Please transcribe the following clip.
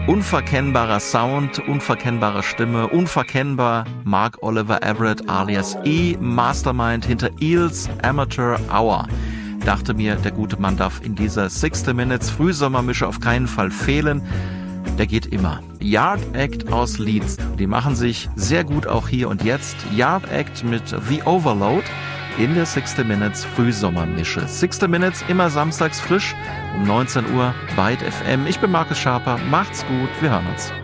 Unverkennbarer Sound, unverkennbare Stimme, unverkennbar Mark Oliver Everett alias Mastermind hinter Eels Amateur Hour. Dachte mir, der gute Mann darf in dieser 60 Minutes Frühsommermische auf keinen Fall fehlen. Der geht immer. Yard Act aus Leeds. Die machen sich sehr gut auch hier und jetzt. Yard Act mit The Overload in der 60 Minutes Frühsommermische. 60 Minutes immer samstags frisch um 19 Uhr bei FM. Ich bin Markus Schaper. Macht's gut. Wir hören uns.